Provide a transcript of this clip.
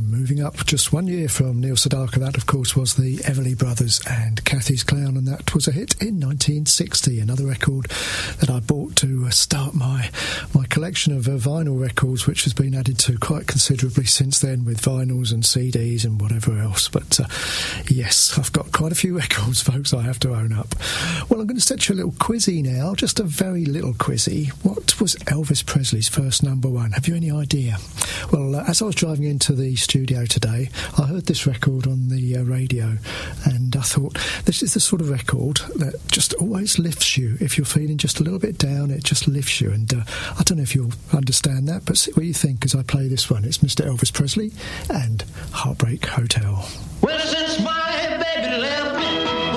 moving up just 1 year from Neil Sedaka. That, of course, was the Everly Brothers and Cathy's Clown, and that was a hit in 1960. Another record that I bought to start my collection of vinyl records, which has been added to quite considerably since then with vinyls and CDs and whatever else. But yes, I've got quite a few records, folks, I have to own up. Well, I'm going to set you a little quizzy now, just a very little quizzy. What was Elvis Presley's first number one? Have you any idea? Well, as I was driving into the studio today, I heard this record on the radio, and I thought, this is the sort of record that just always lifts you. If you're feeling just a little bit down, it just lifts you. And I don't know if you'll understand that, but see what you think as I play this one. It's Mr. Elvis Presley and Heartbreak Hotel. Well, since my baby left me,